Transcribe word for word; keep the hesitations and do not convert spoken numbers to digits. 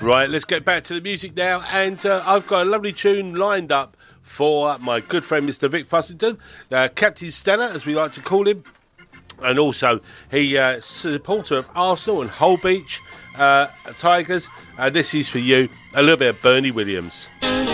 Right, let's get back to the music now, and uh, I've got a lovely tune lined up for my good friend Mister Vic Fussington, uh, Captain Stella, as we like to call him, and also he uh, supporter of Arsenal and Hull Beach uh, Tigers. And this is for you, a little bit of Bernie Williams.